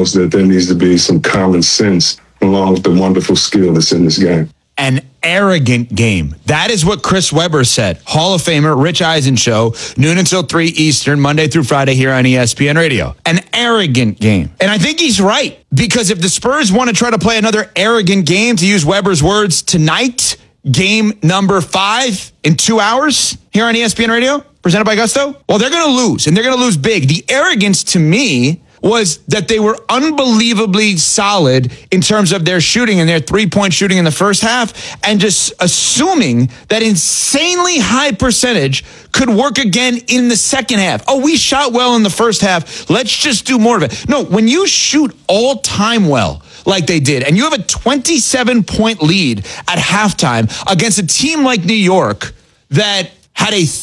knows that there needs to be some common sense along with the wonderful skill that's in this game. An arrogant game. That is what Chris Webber said. Hall of Famer Rich Eisen show, noon until 3 Eastern, Monday through Friday here on ESPN Radio. An arrogant game. And I think he's right, because if the Spurs want to try to play another arrogant game, to use Webber's words, tonight, game number 5 in 2 hours here on ESPN Radio, presented by Gusto, well, they're going to lose, and they're going to lose big. The arrogance to me was that they were unbelievably solid in terms of their shooting and their three-point shooting in the first half, and just assuming that insanely high percentage could work again in the second half. Oh, we shot well in the first half. Let's just do more of it. No, when you shoot all time well, like they did, and you have a 27-point lead at halftime against a team like New York that had a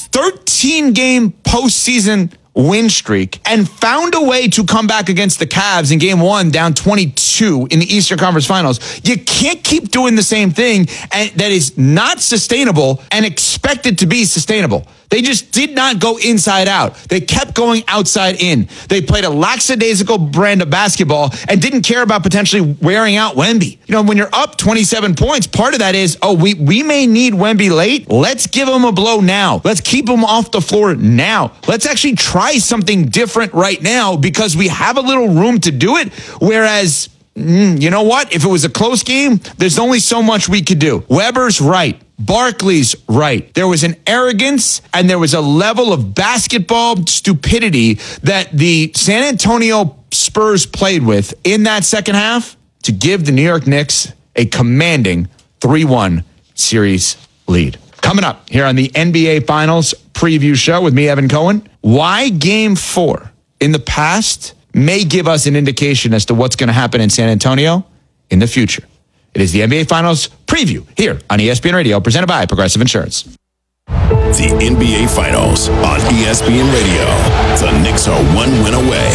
13-game postseason win streak and found a way to come back against the Cavs in game 1 down 22 in the Eastern Conference Finals. You can't keep doing the same thing and that is not sustainable and expect it to be sustainable. They just did not go inside out. They kept going outside in. They played a lackadaisical brand of basketball and didn't care about potentially wearing out Wemby. You know, when you're up 27 points, part of that is, we may need Wemby late. Let's give him a blow now. Let's keep him off the floor now. Let's actually try something different right now because we have a little room to do it. Whereas, you know what? If it was a close game, there's only so much we could do. Webber's right. Barkley's right. There was an arrogance and there was a level of basketball stupidity that the San Antonio Spurs played with in that second half to give the New York Knicks a commanding 3-1 series lead. Coming up here on the NBA Finals preview show with me, Evan Cohen, why Game 4 in the past may give us an indication as to what's going to happen in San Antonio in the future. It is the NBA Finals preview here on ESPN Radio, presented by Progressive Insurance. The NBA Finals on ESPN Radio. The Knicks are 1 win away.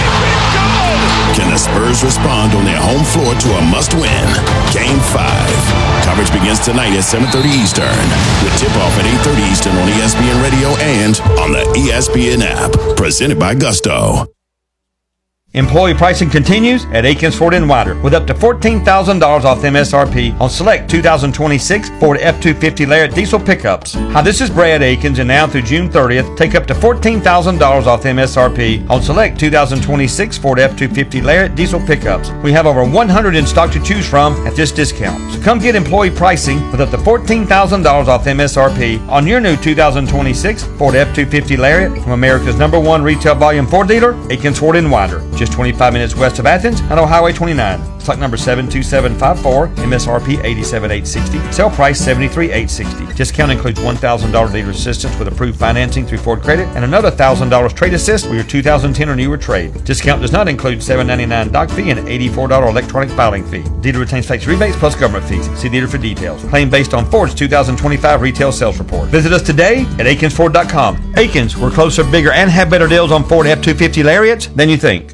Can the Spurs respond on their home floor to a must-win? Game 5. Coverage begins tonight at 7:30 Eastern, with tip-off at 8:30 Eastern on ESPN Radio and on the ESPN app. Presented by Gusto. Employee pricing continues at Aikens Ford & Wider with up to $14,000 off MSRP on select 2026 Ford F-250 Lariat diesel pickups. Hi, this is Brad Aikens, and now through June 30th, take up to $14,000 off MSRP on select 2026 Ford F-250 Lariat diesel pickups. We have over 100 in stock to choose from at this discount. So come get employee pricing with up to $14,000 off MSRP on your new 2026 Ford F-250 Lariat from America's #1 retail volume Ford dealer, Aikens Ford & Wider. Just 25 minutes west of Athens and on Highway 29. Stock number 72754, MSRP $87,860, sale price $73,860. Discount includes $1,000 dealer assistance with approved financing through Ford Credit and another $1,000 trade assist with your 2010 or newer trade. Discount does not include $7.99 doc fee and $84 electronic filing fee. Dealer retains tax rebates plus government fees. See dealer for details. Claim based on Ford's 2025 retail sales report. Visit us today at AikensFord.com. Aikens, we're closer, bigger, and have better deals on Ford F-250 Lariats than you think.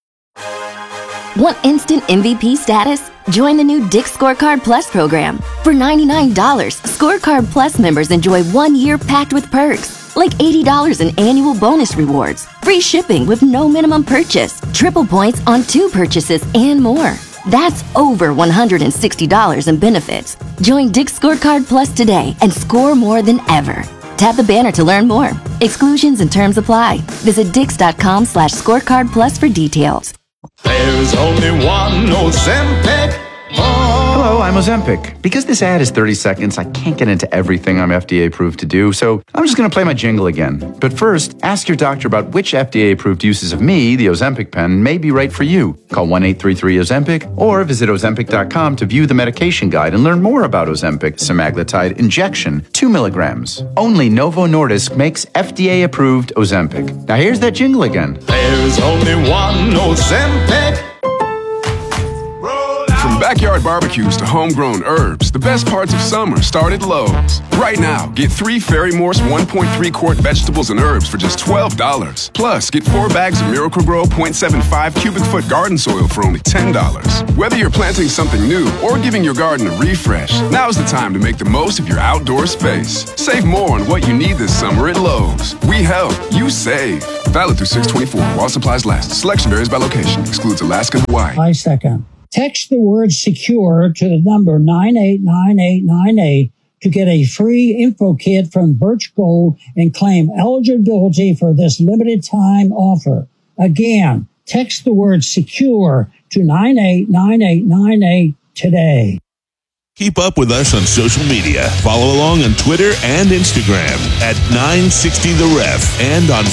Want instant MVP status? Join the new Dick's Scorecard Plus program. For $99, Scorecard Plus members enjoy 1 year packed with perks, like $80 in annual bonus rewards, free shipping with no minimum purchase, triple points on 2 purchases, and more. That's over $160 in benefits. Join Dick's Scorecard Plus today and score more than ever. Tap the banner to learn more. Exclusions and terms apply. Visit Dix.com/scorecard plus for details. There's only one Ozempic. Hello, I'm Ozempic. Because this ad is 30 seconds, I can't get into everything I'm FDA approved to do, so I'm just going to play my jingle again. But first, ask your doctor about which FDA approved uses of me, the Ozempic pen, may be right for you. Call 1-833-OZEMPIC or visit Ozempic.com to view the medication guide and learn more about Ozempic semaglutide injection, 2 milligrams. Only Novo Nordisk makes FDA approved Ozempic. Now here's that jingle again. There's only one Ozempic. backyard barbecues to homegrown herbs, the best parts of summer start at Lowe's. Right now, get 3 Ferry Morse 1.3 quart vegetables and herbs for just $12. Plus, get 4 bags of Miracle Grow 0.75 cubic foot garden soil for only $10. Whether you're planting something new or giving your garden a refresh, now's the time to make the most of your outdoor space. Save more on what you need this summer at Lowe's. We help, you save. Valid through 6/24 while supplies last. Selection varies by location. Excludes Alaska and Hawaii. 5 seconds. Text the word secure to the number 989898 to get a free info kit from Birch Gold and claim eligibility for this limited time offer. Again, text the word secure to 989898 today. Keep up with us on social media. Follow along on Twitter and Instagram at 960TheRef and on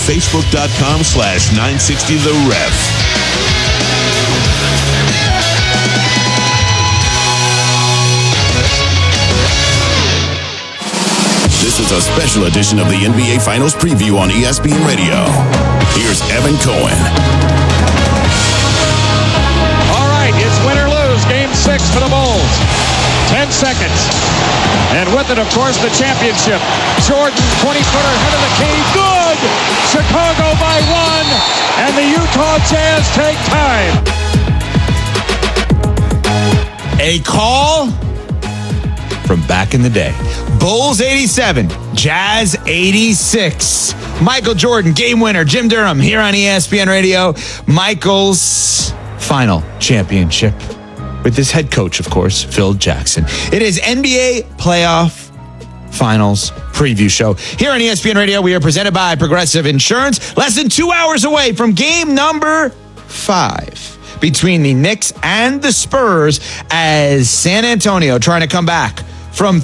Facebook.com/960TheRef. This is a special edition of the NBA Finals preview on ESPN Radio. Here's Evan Cohen. All right, it's win or lose. Game 6 for the Bulls. 10 seconds. And with it, of course, the championship. Jordan, 20-footer, head of the key. Good! Chicago by 1. And the Utah Jazz take time. A call from back in the day. Bulls 87, Jazz 86. Michael Jordan, game winner. Jim Durham here on ESPN Radio. Michael's final championship with his head coach, of course, Phil Jackson. It is NBA Playoff Finals preview show. Here on ESPN Radio, we are presented by Progressive Insurance. Less than 2 hours away from game number 5 between the Knicks and the Spurs as San Antonio trying to come back from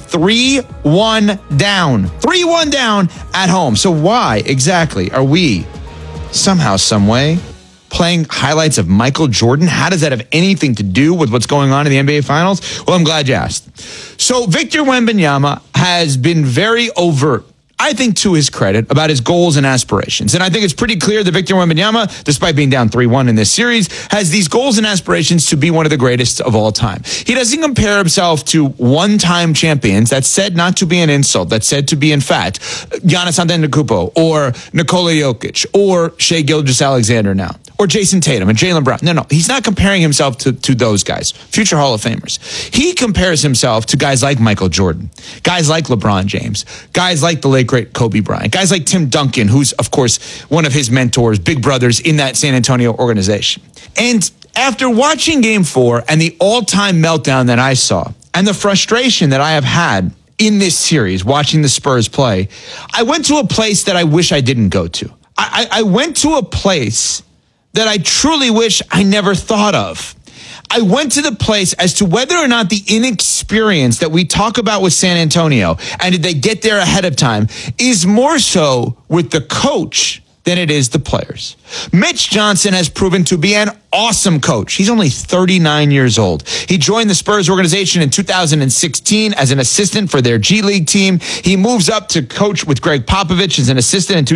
3-1 down. 3-1 down at home. So why exactly are we somehow, some way playing highlights of Michael Jordan? How does that have anything to do with what's going on in the NBA Finals? Well, I'm glad you asked. So Victor Wembanyama has been very overt, I think, to his credit, about his goals and aspirations. And I think it's pretty clear that Victor Wembanyama, despite being down 3-1 in this series, has these goals and aspirations to be one of the greatest of all time. He doesn't compare himself to one-time champions. That's said not to be an insult. That's said to be, in fact, Giannis Antetokounmpo or Nikola Jokic or Shai Gilgeous-Alexander now, or Jason Tatum and Jaylen Brown. No, he's not comparing himself to those guys, future Hall of Famers. He compares himself to guys like Michael Jordan, guys like LeBron James, guys like the late great Kobe Bryant, guys like Tim Duncan, who's, of course, one of his mentors, big brothers in that San Antonio organization. And after watching Game 4 and the all-time meltdown that I saw and the frustration that I have had in this series, watching the Spurs play, I went to a place that I wish I didn't go to. I went to a place that I truly wish I never thought of. I went to the place as to whether or not the inexperience that we talk about with San Antonio, and did they get there ahead of time, is more so with the coach than it is the players. Mitch Johnson has proven to be an awesome coach. He's only 39 years old. He joined the Spurs organization in 2016 as an assistant for their G League team. He moves up to coach with Greg Popovich as an assistant in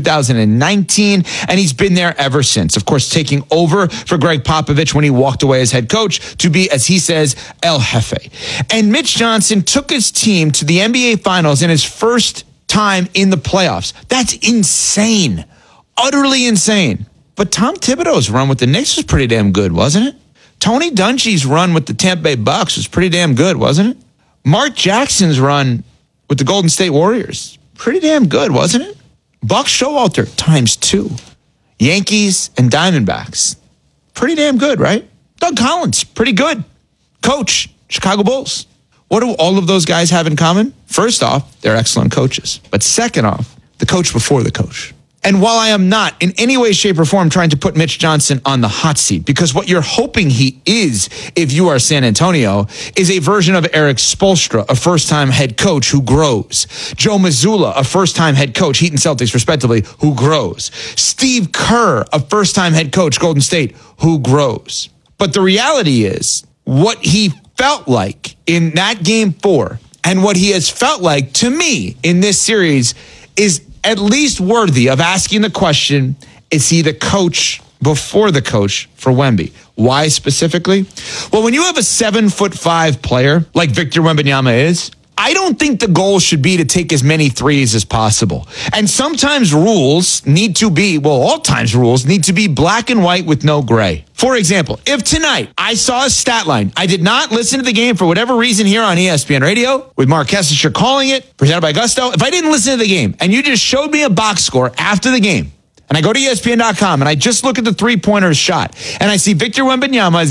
2019, and he's been there ever since. Of course, taking over for Greg Popovich when he walked away as head coach to be, as he says, El Jefe. And Mitch Johnson took his team to the NBA Finals in his first time in the playoffs. That's insane. Utterly insane. But Tom Thibodeau's run with the Knicks was pretty damn good, wasn't it? Tony Dungy's run with the Tampa Bay Bucks was pretty damn good, wasn't it? Mark Jackson's run with the Golden State Warriors, pretty damn good, wasn't it? Buck Showalter ×2. Yankees and Diamondbacks, pretty damn good, right? Doug Collins, pretty good. Coach, Chicago Bulls. What do all of those guys have in common? First off, they're excellent coaches. But second off, the coach before the coach. And while I am not in any way, shape, or form trying to put Mitch Johnson on the hot seat, because what you're hoping he is, if you are San Antonio, is a version of Eric Spoelstra, a first-time head coach who grows. Joe Mazzulla, a first-time head coach, Heat and Celtics respectively, who grows. Steve Kerr, a first-time head coach, Golden State, who grows. But the reality is, what he felt like in that Game 4 and what he has felt like to me in this series is at least worthy of asking the question, is he the coach before the coach for Wemby. Why specifically? Well, when you have a 7'5" player like Victor Wembanyama is, I don't think the goal should be to take as many threes as possible. And sometimes rules need to be, well, all times rules need to be black and white with no gray. For example, if tonight I saw a stat line, I did not listen to the game for whatever reason here on ESPN Radio with Mark Kessler calling it, presented by Gusto. If I didn't listen to the game and you just showed me a box score after the game, and I go to ESPN.com and I just look at the 3-pointer shot and I see Victor Wembanyama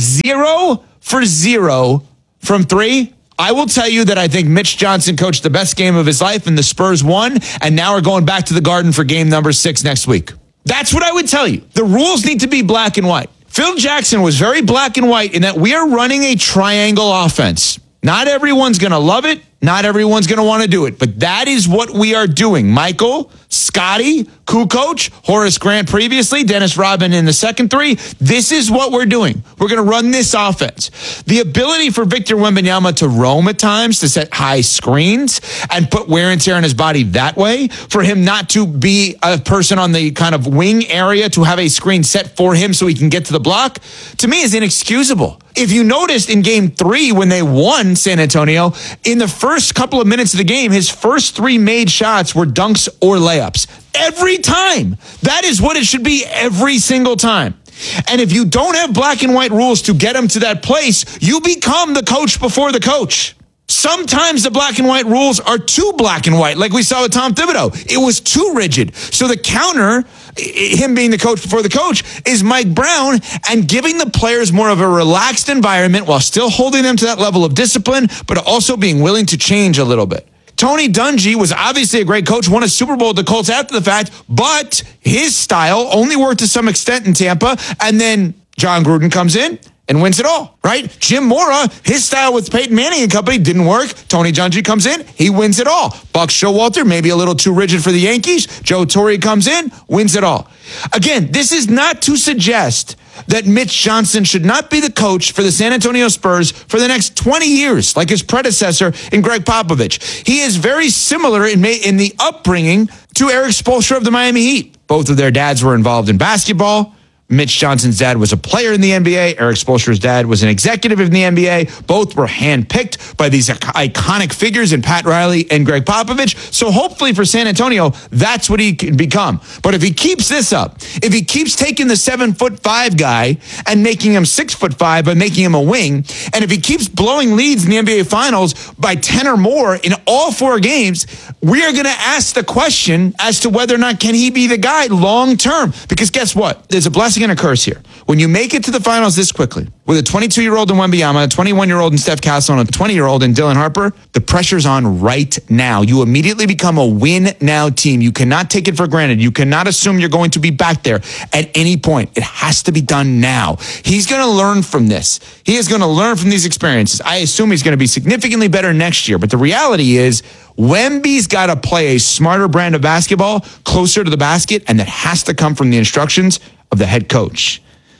0 for 0 from 3, I will tell you that I think Mitch Johnson coached the best game of his life and the Spurs won, and now are going back to the Garden for game number 6 next week. That's what I would tell you. The rules need to be black and white. Phil Jackson was very black and white in that we are running a triangle offense. Not everyone's going to love it. Not everyone's going to want to do it, but that is what we are doing. Michael, Scotty, Kukoc, Horace Grant previously, Dennis Rodman in the second 3. This is what we're doing. We're going to run this offense. The ability for Victor Wembanyama to roam at times, to set high screens and put wear and tear on his body that way, for him not to be a person on the kind of wing area to have a screen set for him so he can get to the block, to me is inexcusable. If you noticed in game 3 when they won San Antonio, in the first couple of minutes of the game, his first 3 made shots were dunks or layups. Every time. That is what it should be every single time. And if you don't have black and white rules to get him to that place, you become the coach before the coach. Sometimes the black and white rules are too black and white, like we saw with Tom Thibodeau. It was too rigid. So the counter, him being the coach before the coach, is Mike Brown and giving the players more of a relaxed environment while still holding them to that level of discipline, but also being willing to change a little bit. Tony Dungy was obviously a great coach, won a Super Bowl with the Colts after the fact, but his style only worked to some extent in Tampa, and then John Gruden comes in and wins it all, right? Jim Mora, his style with Peyton Manning and company didn't work. Tony Dungy comes in, he wins it all. Buck Showalter, maybe a little too rigid for the Yankees. Joe Torre comes in, wins it all. Again, this is not to suggest that Mitch Johnson should not be the coach for the San Antonio Spurs for the next 20 years, like his predecessor in Greg Popovich. He is very similar in the upbringing to Eric Spoelstra of the Miami Heat. Both of their dads were involved in basketball. Mitch Johnson's dad was a player in the NBA. Eric Spoelstra's dad was an executive in the NBA. Both were handpicked by these iconic figures in Pat Riley and Greg Popovich. So hopefully for San Antonio, that's what he can become. But if he keeps this up, if he keeps taking the 7'5" guy and making him 6'5" by making him a wing, and if he keeps blowing leads in the NBA Finals by 10 or more in all 4 games, we are going to ask the question as to whether or not can he be the guy long term. Because guess what? There's a blessing and a curse here. When you make it to the finals this quickly, with a 22-year-old in Wembanyama, a 21-year-old in Steph Castle, and a 20-year-old in Dylan Harper, the pressure's on right now. You immediately become a win-now team. You cannot take it for granted. You cannot assume you're going to be back there at any point. It has to be done now. He's going to learn from this. He is going to learn from these experiences. I assume he's going to be significantly better next year, but the reality is Wemby's got to play a smarter brand of basketball closer to the basket, and that has to come from the instructions of the head coach.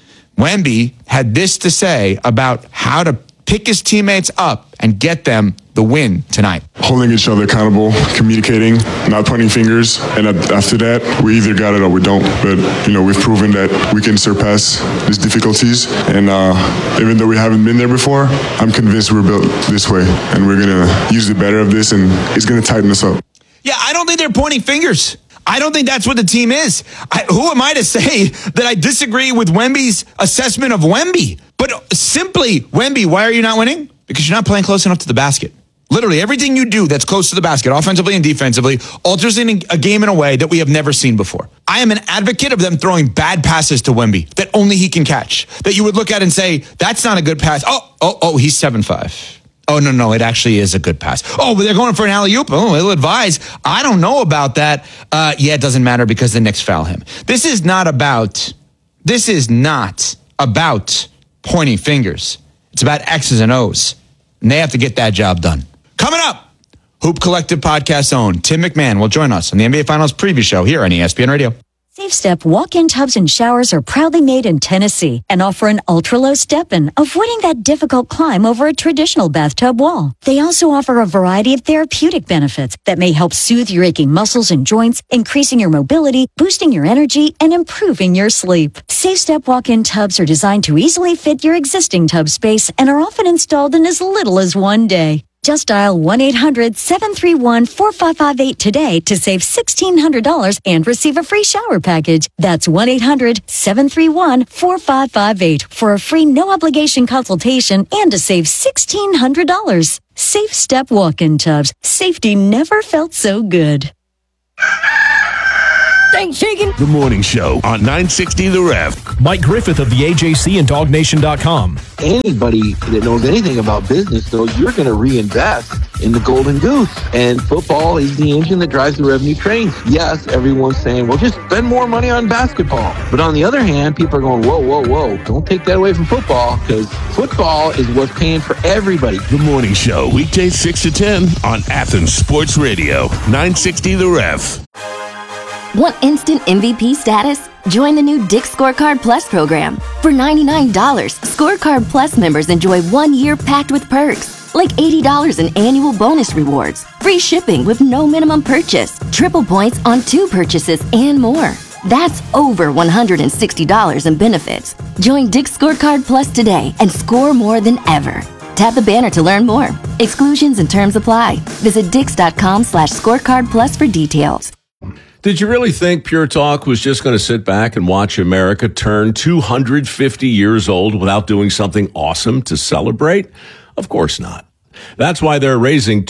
Wemby had this to say about how to pick his teammates up and get them the win tonight. Holding each other accountable, communicating, not pointing fingers, and after that, we either got it or we don't. But, we've proven that we can surpass these difficulties, and even though we haven't been there before, I'm convinced we're built this way, and we're going to use the better of this, and it's going to tighten us up. Yeah, I don't think they're pointing fingers. I don't think that's what the team is. Who am I to say that I disagree with Wemby's assessment of Wemby? But simply, Wemby, why are you not winning? Because you're not playing close enough to the basket. Literally, everything you do that's close to the basket, offensively and defensively, alters in a game in a way that we have never seen before. I am an advocate of them throwing bad passes to Wemby that only he can catch, that you would look at and say, that's not a good pass. Oh, he's 7'5". Oh, no, it actually is a good pass. Oh, but they're going for an alley-oop. Oh, ill advised. I don't know about that. It doesn't matter because the Knicks foul him. This is not about pointing fingers. It's about X's and O's. And they have to get that job done. Coming up, Hoop Collective podcast own Tim McMahon will join us on the NBA Finals preview show here on ESPN Radio. SafeStep walk-in tubs and showers are proudly made in Tennessee and offer an ultra-low step-in, avoiding that difficult climb over a traditional bathtub wall. They also offer a variety of therapeutic benefits that may help soothe your aching muscles and joints, increasing your mobility, boosting your energy, and improving your sleep. SafeStep walk-in tubs are designed to easily fit your existing tub space and are often installed in as little as one day. Just dial 1-800-731-4558 today to save $1,600 and receive a free shower package. That's 1-800-731-4558 for a free no-obligation consultation and to save $1,600. Safe Step walk-in tubs. Safety never felt so good. Thanks, Shakin'. The Morning Show on 960 The Ref. Mike Griffith of the AJC and DogNation.com. Anybody that knows anything about business, though, you're going to reinvest in the Golden Goose. And football is the engine that drives the revenue train. Yes, everyone's saying, well, just spend more money on basketball. But on the other hand, people are going, whoa, whoa, whoa. Don't take that away from football, because football is what's paying for everybody. The Morning Show, weekdays 6 to 10 on Athens Sports Radio, 960 The Ref. Want instant MVP status? Join the new Dick's Scorecard Plus program. For $99, Scorecard Plus members enjoy 1 year packed with perks, like $80 in annual bonus rewards, free shipping with no minimum purchase, triple points on 2 purchases, and more. That's over $160 in benefits. Join Dick's Scorecard Plus today and score more than ever. Tap the banner to learn more. Exclusions and terms apply. Visit Dix.com/scorecard plus for details. Did you really think Pure Talk was just going to sit back and watch America turn 250 years old without doing something awesome to celebrate? Of course not. That's why they're raising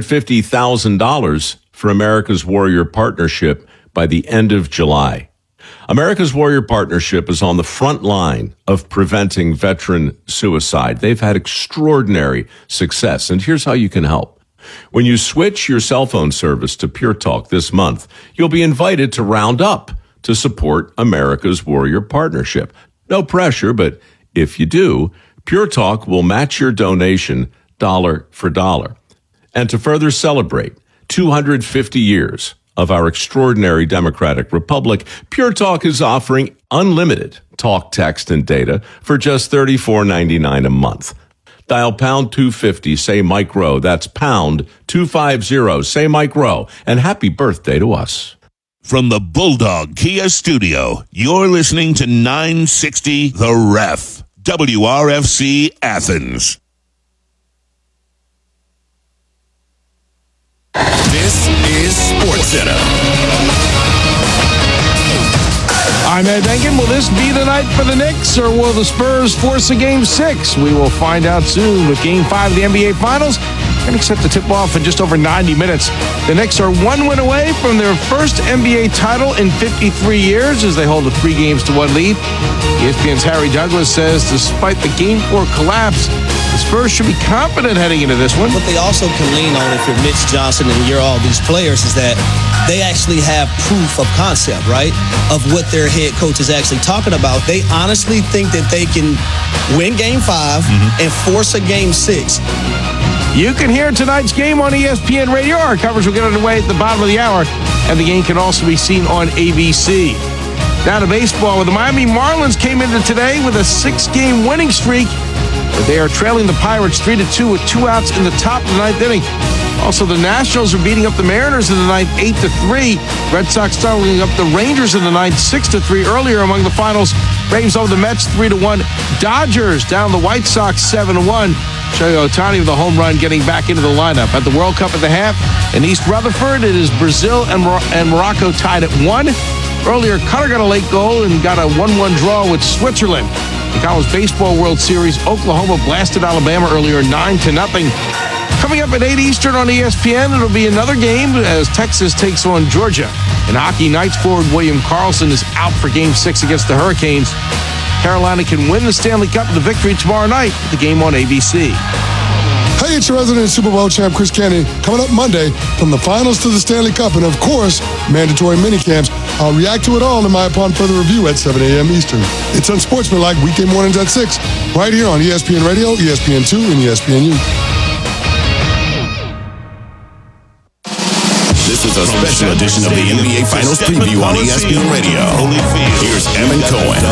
$250,000 for America's Warrior Partnership by the end of July. America's Warrior Partnership is on the front line of preventing veteran suicide. They've had extraordinary success, and here's how you can help. When you switch your cell phone service to Pure Talk this month, you'll be invited to round up to support America's Warrior Partnership. No pressure, but if you do, Pure Talk will match your donation dollar for dollar. And to further celebrate 250 years of our extraordinary democratic republic, Pure Talk is offering unlimited talk, text, and data for just $34.99 a month. Dial pound 250, say Mike Rowe. That's pound 250, say Mike Rowe. And happy birthday to us. From the Bulldog Kia Studio, you're listening to 960 The Ref, WRFC Athens. This is SportsCenter. I'm Ed Benkin. Will this be the night for the Knicks, or will the Spurs force a Game 6? We will find out soon with Game 5 of the NBA Finals. Going to set the tip-off in just over 90 minutes. The Knicks are 1 win away from their first NBA title in 53 years as they hold a 3-1 lead. ESPN's Harry Douglas says despite the Game 4 collapse, the Spurs should be confident heading into this one. What they also can lean on if you're Mitch Johnson and you're all these players is that they actually have proof of concept, right? Of what their head coach is actually talking about. They honestly think that they can win Game 5 and force a Game 6. You can hear tonight's game on ESPN Radio. Our coverage will get underway at the bottom of the hour, and the game can also be seen on ABC. Now to baseball, where the Miami Marlins came into today with a 6-game winning streak, but they are trailing the Pirates 3-2 with 2 outs in the top of the 9th inning. Also, the Nationals are beating up the Mariners in the 9th 8-3. Red Sox starting up the Rangers in the 9th 6-3. Earlier among the finals, Braves over the Mets 3-1. Dodgers down the White Sox 7-1. Shohei Ohtani with a home run getting back into the lineup. At the World Cup at the half in East Rutherford, it is Brazil and Morocco tied at 1. Earlier, Qatar got a late goal and got a 1-1 draw with Switzerland. The College Baseball World Series, Oklahoma blasted Alabama earlier 9-0. Coming up at 8 Eastern on ESPN, it'll be another game as Texas takes on Georgia. In hockey, Knights forward William Karlsson is out for Game 6 against the Hurricanes. Carolina can win the Stanley Cup with a victory tomorrow night with the game on ABC. Hey, it's your resident Super Bowl champ, Chris Kenny. Coming up Monday, from the finals to the Stanley Cup, and of course, mandatory minicamps. I'll react to it all in my Upon Further Review at 7 a.m. Eastern. It's Unsportsmanlike weekday mornings at 6, right here on ESPN Radio, ESPN2, and ESPNU. This This is a special edition of the NBA Finals preview on ESPN Radio. Here's Evan Cohen.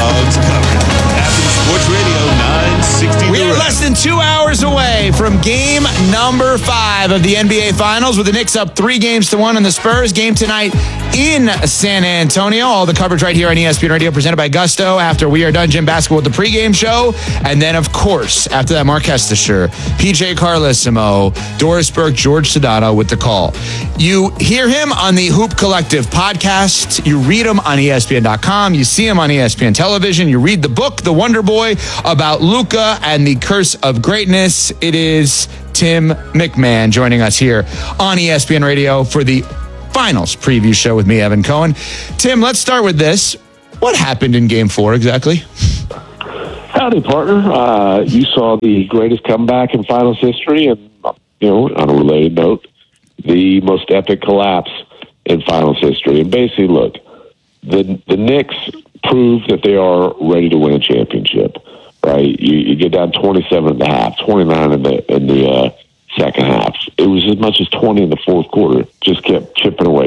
Sports Radio 960. We are less than 2 hours away from game number 5 of the NBA Finals, with the Knicks up 3-1 on the Spurs. Game tonight in San Antonio. All the coverage right here on ESPN Radio, presented by Gusto. After we are done, Jim Basketball with the pregame show. And then, of course, after that, Mark Hestisher, PJ Carlissimo, Doris Burke, George Sedano with the call. You hear him on the Hoop Collective podcast. You read him on ESPN.com. You see him on ESPN television. You read the book, The Wonder Boy, about Luka and the Curse of Greatness. It is Tim McMahon joining us here on ESPN Radio for the Finals preview show with me, Evan Cohen. Tim, let's start with this. What happened in Game 4 exactly? Howdy, partner. You saw the greatest comeback in Finals history, and, on a related note, the most epic collapse in Finals history. And basically, look, the Knicks proved that they are ready to win a championship, right? You get down 27 at the half, 29 in the second half. It was as much as 20 in the fourth quarter. Just kept chipping away.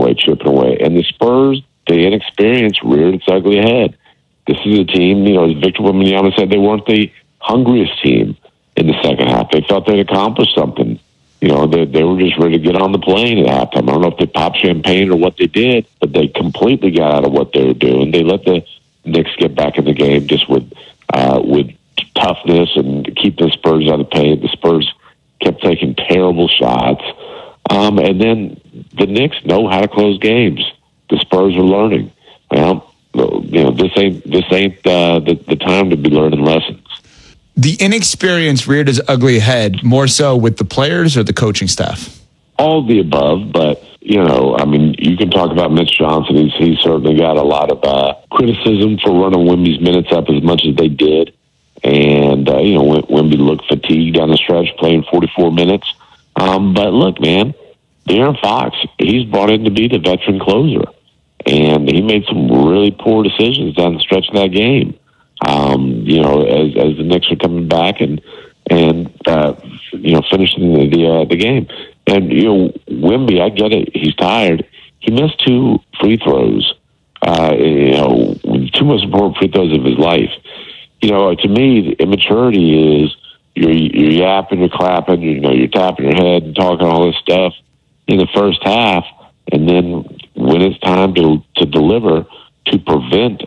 And the Spurs, the inexperience, reared its ugly head. This is a team, as Victor Wembanyama said, they weren't the hungriest team in the second half. They felt they'd accomplished something. They were just ready to get on the plane at halftime. I don't know if they popped champagne or what they did, but they completely got out of what they were doing. They let the Knicks get back in the game just with toughness and keep the Spurs out of pain. The Spurs kept taking terrible shots. And then the Knicks know how to close games. The Spurs are learning. Well, this ain't the time to be learning lessons. The inexperience reared its ugly head more so with the players or the coaching staff? All of the above, but, you can talk about Mitch Johnson. He's certainly got a lot of criticism for running Wemby's minutes up as much as they did. And, Wemby looked fatigued down the stretch, playing 44 minutes. But look, man, De'Aaron Fox, he's brought in to be the veteran closer. And he made some really poor decisions down the stretch of that game. As the Knicks are coming back and finishing the game. And, Wemby, I get it. He's tired. He missed 2 free throws, 2 most important free throws of his life. To me, immaturity is you're yapping, you're clapping, you're tapping your head and talking all this stuff in the first half. And then when it's time to deliver, to prevent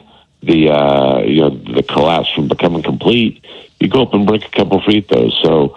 the collapse from becoming complete, you go up and break a couple free throws. So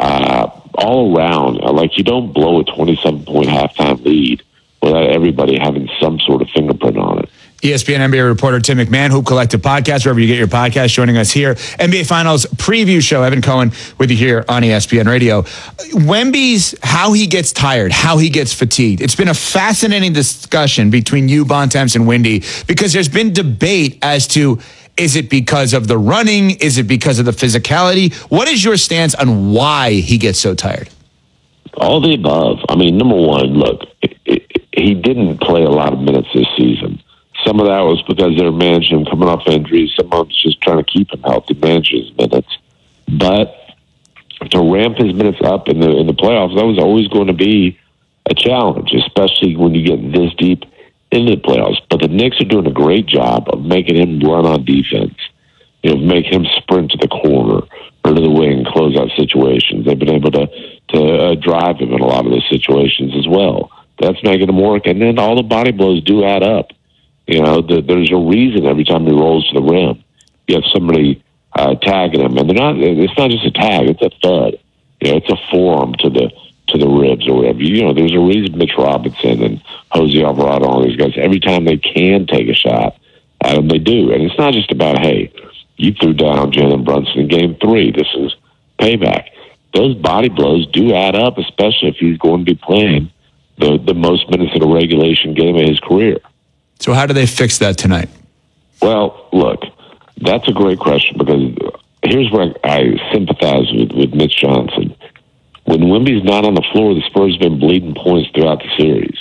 all around, you don't blow a 27-point halftime lead without everybody having some sort of fingerprint on it. ESPN NBA reporter Tim McMahon, Hoop Collective podcast, wherever you get your podcast, joining us here. NBA Finals preview show. Evan Cohen with you here on ESPN Radio. Wemby's how he gets tired, how he gets fatigued. It's been a fascinating discussion between you, Bontemps, and Wendy, because there's been debate as to, is it because of the running? Is it because of the physicality? What is your stance on why he gets so tired? All the above. Number one, look, he didn't play a lot of minutes this season. Some of that was because they were managing him coming off injuries. Some of it's just trying to keep him healthy, manage his minutes. But to ramp his minutes up in the playoffs, that was always going to be a challenge, especially when you get this deep into the playoffs. But the Knicks are doing a great job of making him run on defense. Make him sprint to the corner or to the wing, close out situations. They've been able to drive him in a lot of those situations as well. That's making him work. And then all the body blows do add up. There's a reason every time he rolls to the rim, you have somebody tagging him, and it's not just a tag; it's a thud. It's a forearm to the ribs or whatever. There's a reason Mitch Robinson and Jose Alvarado, all these guys, every time they can take a shot at him, they do. And it's not just about, hey, you threw down Jalen Brunson in Game 3. This is payback. Those body blows do add up, especially if he's going to be playing the most minutes in a regulation game of his career. So how do they fix that tonight? Well, look, that's a great question because here's where I sympathize with Mitch Johnson. When Wemby's not on the floor, the Spurs have been bleeding points throughout the series.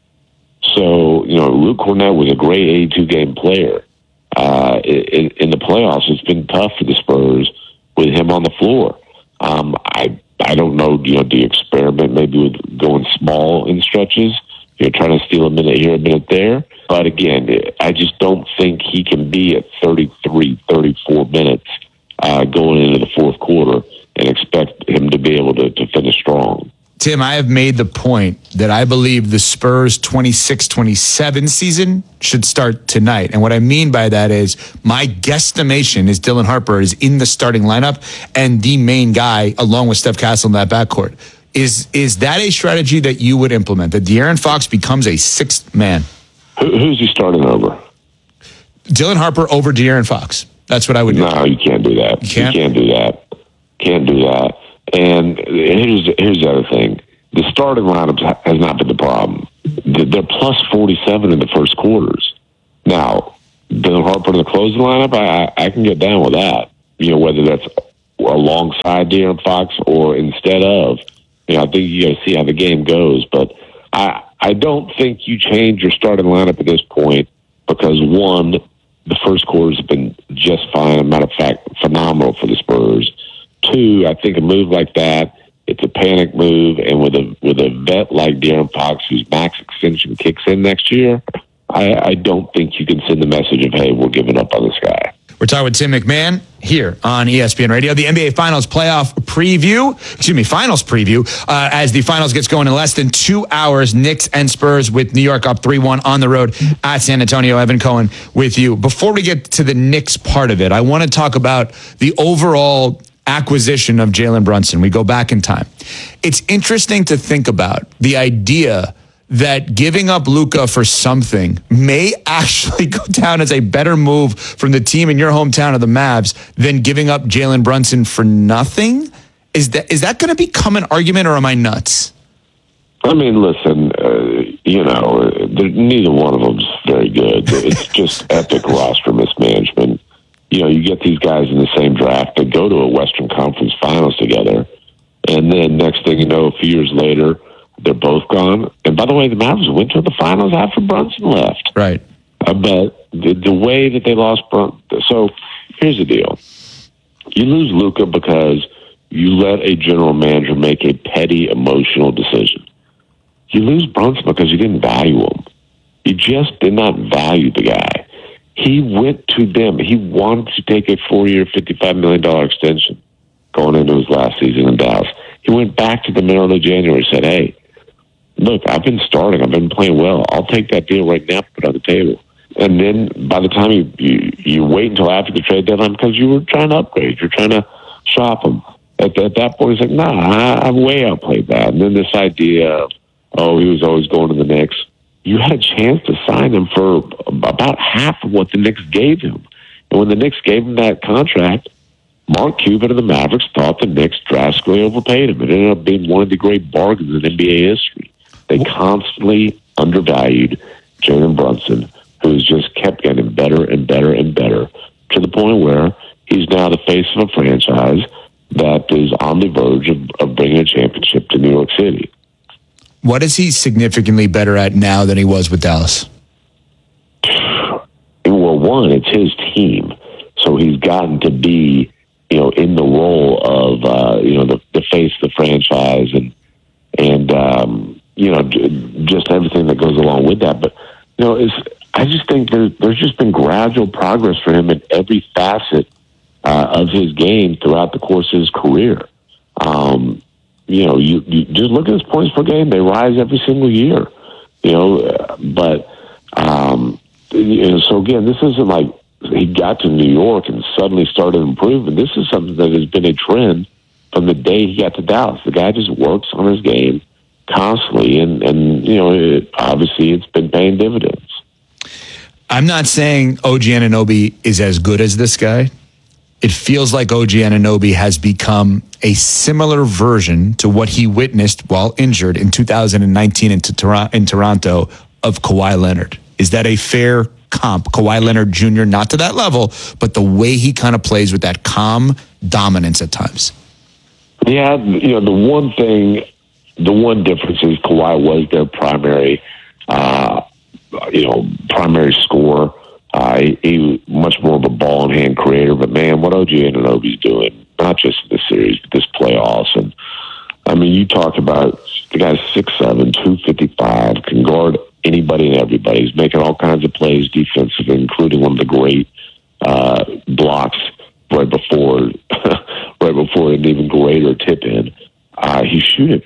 So, Luke Kornet was a great 82-game player. In the playoffs, it's been tough for the Spurs with him on the floor. I don't know, do you experiment maybe with going small in stretches? You're trying to steal a minute here, a minute there. But again, I just don't think he can be at 33, 34 minutes going into the fourth quarter and expect him to be able to finish strong. Tim, I have made the point that I believe the Spurs 26-27 season should start tonight. And what I mean by that is my guesstimation is Dylan Harper is in the starting lineup and the main guy along with Steph Castle in that backcourt. Is that a strategy that you would implement, that De'Aaron Fox becomes a sixth man? Who's he starting over? Dylan Harper over De'Aaron Fox. That's what I would do. No, you can't do that. You can't do that. Can't do that. And here's the other thing. The starting lineup has not been the problem. They're plus 47 in the first quarters. Now, Dylan Harper in the closing lineup, I can get down with that. Whether that's alongside De'Aaron Fox or instead of. I think you got to see how the game goes. But I don't think you change your starting lineup at this point because, one, the first quarters have been just fine. As a matter of fact, phenomenal for the Spurs. Two, I think a move like that, it's a panic move, and with a vet like De'Aaron Fox, whose max extension kicks in next year, I don't think you can send the message of, hey, we're giving up on this guy. We're talking with Tim McMahon here on ESPN Radio. The NBA Finals finals preview, as the finals gets going in less than 2 hours. Knicks and Spurs with New York up 3-1 on the road at San Antonio. Evan Cohen with you. Before we get to the Knicks part of it, I want to talk about the overall acquisition of Jalen Brunson. We go back in time. It's interesting to think about the idea that giving up Luka for something may actually go down as a better move from the team in your hometown of the Mavs than giving up Jalen Brunson for nothing. Is that going to become an argument, or am I nuts? I mean, listen, neither one of them's very good. It's just epic roster mismanagement. You get these guys in the same draft, they go to a Western Conference Finals together, and then next thing you know, a few years later, they're both gone. And by the way, the Mavericks went to the finals after Brunson left. Right. But the way that they lost Brunson. So here's the deal. You lose Luka because you let a general manager make a petty emotional decision. You lose Brunson because you didn't value him. You just did not value the guy. He went to them. He wanted to take a 4-year, $55 million extension going into his last season in Dallas. He went back to them in early January and said, hey, look, I've been starting. I've been playing well. I'll take that deal right now, put it on the table. And then by the time you wait until after the trade deadline because you were trying to upgrade, you're trying to shop him. At that point, he's like, nah, I've way outplayed that. And then this idea of, he was always going to the Knicks. You had a chance to sign him for about half of what the Knicks gave him. And when the Knicks gave him that contract, Mark Cuban of the Mavericks thought the Knicks drastically overpaid him. It ended up being one of the great bargains in NBA history. They constantly undervalued Jalen Brunson, who's just kept getting better and better and better to the point where he's now the face of a franchise that is on the verge of bringing a championship to New York City. What is he significantly better at now than he was with Dallas? Well, one, it's his team. So he's gotten to be, in the role of, the face of the franchise and just everything that goes along with that. But, I just think there's just been gradual progress for him in every facet of his game throughout the course of his career. You just look at his points per game; they rise every single year. So again, this isn't like he got to New York and suddenly started improving. This is something that has been a trend from the day he got to Dallas. The guy just works on his game constantly, and obviously it's been paying dividends. I'm not saying OG Anunoby is as good as this guy. It feels like OG Anunoby has become a similar version to what he witnessed while injured in 2019 in Toronto of Kawhi Leonard. Is that a fair comp? Kawhi Leonard Jr., not to that level, but the way he kind of plays with that calm dominance at times. Yeah, the one difference is Kawhi was their primary scorer. He much more of a ball in hand creator, but man, what OG Anunoby's doing, not just in this series, but this playoffs. And I mean, you talk about The guy's 6'7", 255, can guard anybody and everybody. He's making all kinds of plays defensively, including one of the great blocks right before an even greater tip in. He's shooting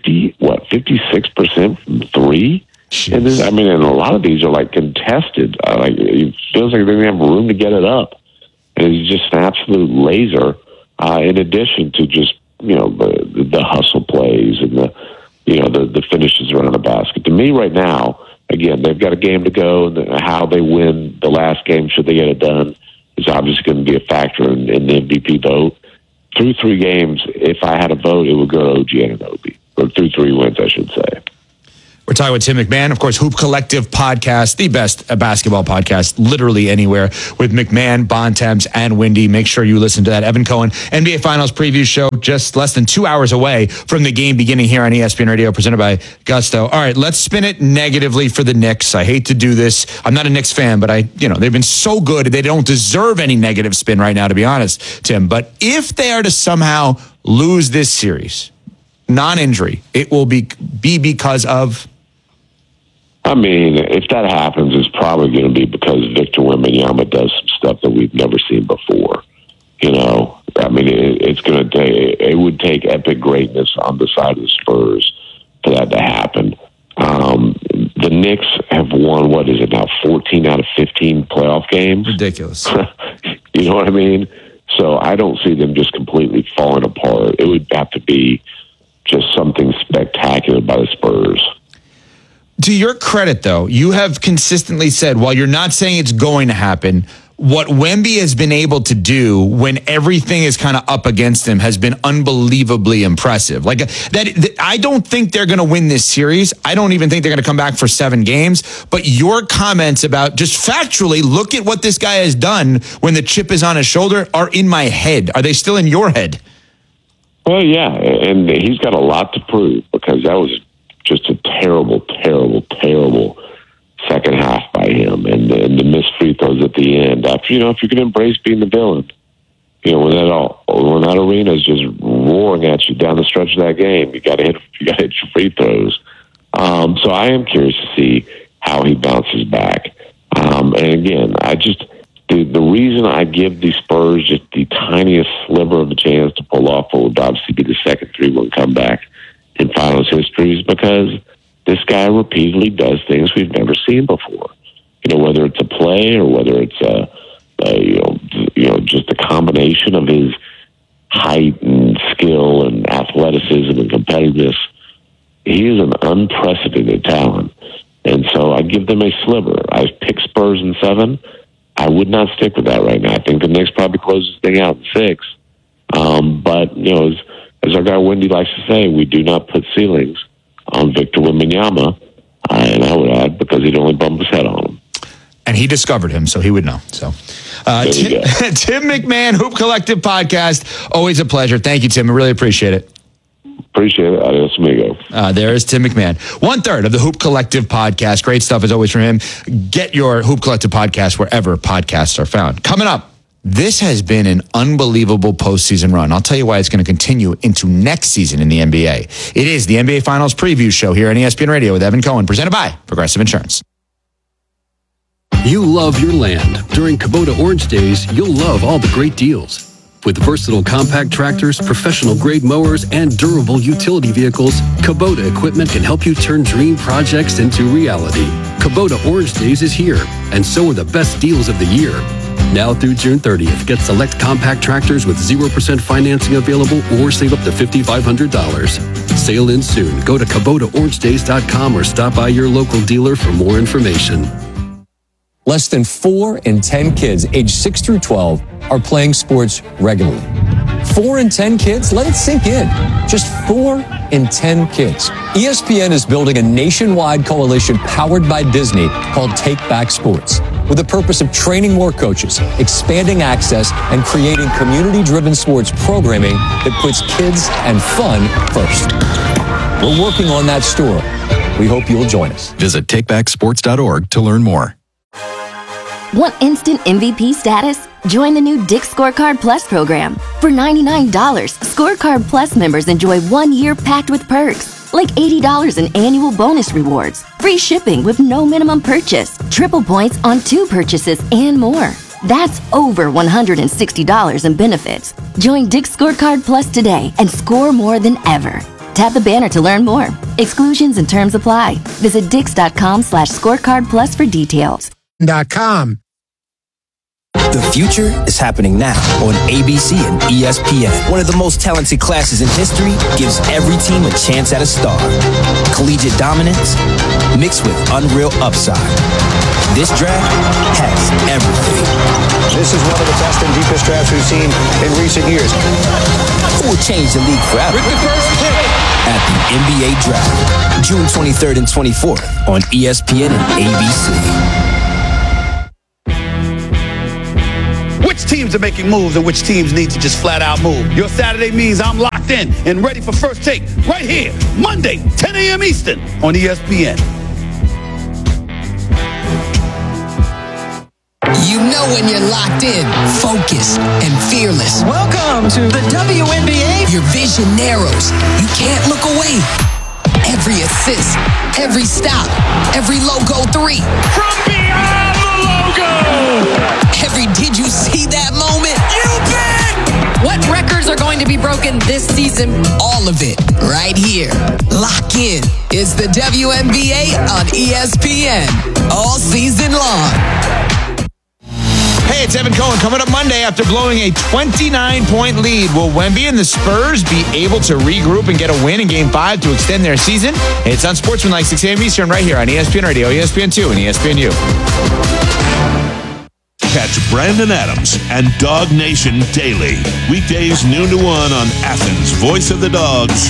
56% from three. And this, and a lot of these are like contested. It feels like they don't have room to get it up. And he's just an absolute laser. In addition to just the hustle plays and the finishes around the basket. To me, right now, again, they've got a game to go. And how they win the last game, should they get it done, is obviously going to be a factor in the MVP vote. Through 3 games, if I had a vote, it would go to OG Anunoby. Or through 3 wins, I should say. We're talking with Tim McMahon, of course, Hoop Collective podcast, the best basketball podcast literally anywhere, with McMahon, Bontemps, and Wendy. Make sure you listen to that. Evan Cohen, NBA Finals preview show, just less than 2 hours away from the game beginning here on ESPN Radio, presented by Gusto. All right, let's spin it negatively for the Knicks. I hate to do this. I'm not a Knicks fan, but they've been so good. They don't deserve any negative spin right now, to be honest, Tim. But if they are to somehow lose this series, non-injury, it will be because of... if that happens, it's probably going to be because Victor Wembanyama does some stuff that we've never seen before. It's going to take, it would take epic greatness on the side of the Spurs for that to happen. The Knicks have won, 14 out of 15 playoff games? Ridiculous. You know what I mean? So I don't see them just completely falling apart. It would have to be just something spectacular by the Spurs. To your credit, though, you have consistently said, while you're not saying it's going to happen, what Wemby has been able to do when everything is kind of up against him has been unbelievably impressive. I don't think they're going to win this series. I don't even think they're going to come back for 7 games. But your comments about just factually, look at what this guy has done when the chip is on his shoulder are in my head. Are they still in your head? Well, yeah, and he's got a lot to prove, because that was just a terrible, terrible, terrible second half by him, and the missed free throws at the end. After, if you can embrace being the villain, when that arena is just roaring at you down the stretch of that game, you got to hit your free throws. So I am curious to see how he bounces back. And again, the reason I give the Spurs just the tiniest sliver of a chance to pull off what would obviously be the second 3-1 comeback in finals history is because this guy repeatedly does things we've never seen before. Whether it's a play or whether it's just a combination of his height and skill and athleticism and competitiveness. He is an unprecedented talent. And so I give them a sliver. I've picked Spurs in 7. I would not stick with that right now. I think the Knicks probably close this thing out in 6. But, as our guy Wendy likes to say, we do not put ceilings on Victor Wembanyama, and I would add, because he'd only bump his head on him. And he discovered him, so he would know. So, Tim McMahon, Hoop Collective Podcast, always a pleasure. Thank you, Tim. I really appreciate it. Appreciate it. Adios, amigo. There is Tim McMahon. 1/3 of the Hoop Collective Podcast. Great stuff as always from him. Get your Hoop Collective Podcast wherever podcasts are found. Coming up, this has been an unbelievable postseason run. I'll tell you why it's going to continue into next season in the NBA. It is the NBA Finals preview show here on ESPN Radio with Evan Cohen, presented by Progressive Insurance. You love your land. During Kubota Orange Days, you'll love all the great deals. With versatile compact tractors, professional-grade mowers, and durable utility vehicles, Kubota equipment can help you turn dream projects into reality. Kubota Orange Days is here, and so are the best deals of the year. Now through June 30th, get select compact tractors with 0% financing available or save up to $5,500. Sale ends soon. Go to KubotaOrangeDays.com or stop by your local dealer for more information. Less than 4 in 10 kids aged 6 through 12 are playing sports regularly. 4 in 10 kids? Let it sink in. Just 4 in 10 kids. ESPN is building a nationwide coalition powered by Disney called Take Back Sports, with the purpose of training more coaches, expanding access, and creating community-driven sports programming that puts kids and fun first. We're working on that story. We hope you'll join us. Visit takebacksports.org to learn more. Want instant MVP status? Join the new Dick's Scorecard Plus program. For $99, Scorecard Plus members enjoy 1 year packed with perks, like $80 in annual bonus rewards, free shipping with no minimum purchase, triple points on 2 purchases, and more. That's over $160 in benefits. Join Dick's Scorecard Plus today and score more than ever. Tap the banner to learn more. Exclusions and terms apply. Visit dix.com/scorecardplus for details. .com. The future is happening now on ABC and ESPN. One of the most talented classes in history gives every team a chance at a star. Collegiate dominance mixed with unreal upside. This draft has everything. This is one of the best and deepest drafts we've seen in recent years. Who will change the league forever? With the first pick at the NBA Draft, June 23rd and 24th on ESPN and ABC. Which teams are making moves and which teams need to just flat out move? Your Saturday means I'm locked in and ready for First Take right here, Monday, 10 a.m. Eastern on ESPN. You know when you're locked in, focused, and fearless. Welcome to the WNBA. Your vision narrows. You can't look away. Every assist, every stop, every logo 3. From beyond the logo. Every did you see that moment? You bet. What records are going to be broken this season? All of it right here. Lock in. It's the WNBA on ESPN all season long. Hey, it's Evan Cohen. Coming up Monday after blowing a 29-point lead, will Wemby and the Spurs be able to regroup and get a win in Game 5 to extend their season? It's on Sportsmanlike 6 a.m. Eastern right here on ESPN Radio, ESPN2, and ESPNU. Catch Brandon Adams and Dog Nation daily. Weekdays noon to 1 on Athens' Voice of the Dogs.